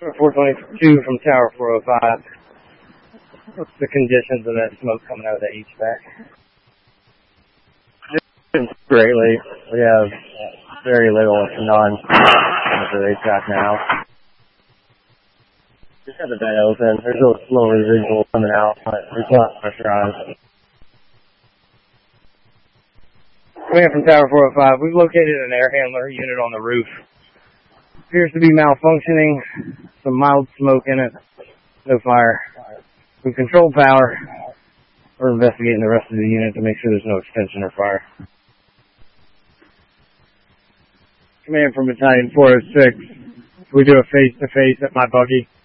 422 from Tower 405. What's the conditions of that smoke coming out of the HVAC? Greatly. We have very little to none for the HVAC now. Just have the vent open. There's a little residual coming out, but it's not pressurized. Coming in from Tower 405, we've located an air handler unit on the roof. Appears to be malfunctioning. Some mild smoke in it. No fire. We've controlled power. We're investigating the rest of the unit to make sure there's no extension or fire. Command from Battalion 406. We do a face-to-face at my buggy.